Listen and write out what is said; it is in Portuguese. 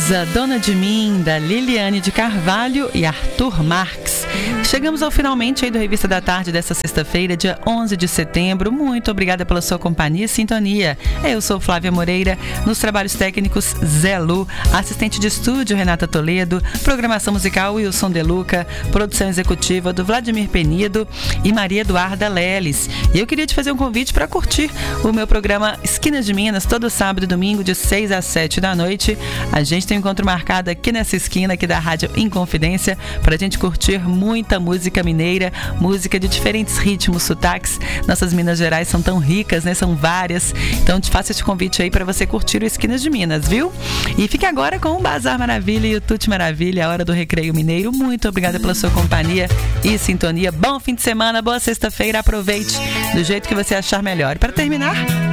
Maravilhosa, Dona de Mim, da Liliane de Carvalho e Arthur Marques. Chegamos ao finalmente aí do Revista da Tarde dessa sexta-feira, dia 11 de setembro. Muito obrigada pela sua companhia e sintonia. Eu sou Flávia Moreira, nos trabalhos técnicos Zé Lu, assistente de estúdio Renata Toledo, programação musical Wilson De Luca, produção executiva do Vladimir Penido e Maria Eduarda Leles. E eu queria te fazer um convite para curtir o meu programa Esquinas de Minas, todo sábado e domingo, de 6 às 7 da noite. A gente tem um encontro marcado aqui nessa esquina aqui da Rádio Inconfidência para a gente curtir muita música mineira, música de diferentes ritmos, sotaques. Nossas Minas Gerais são tão ricas, né? São várias. Então te faço esse convite aí para você curtir o Esquinas de Minas, viu? E fique agora com o Bazar Maravilha e o Tutti Maravilha, a hora do Recreio Mineiro. Muito obrigada pela sua companhia e sintonia. Bom fim de semana, boa sexta-feira. Aproveite do jeito que você achar melhor. E para terminar,